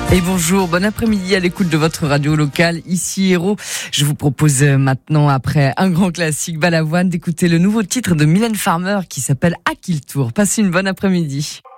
Et bonjour, bon après-midi à l'écoute de votre radio locale, ici Héros. Je vous propose maintenant, après un grand classique Balavoine, d'écouter le nouveau titre de Mylène Farmer qui s'appelle À qui le tour. Passez une bonne après-midi.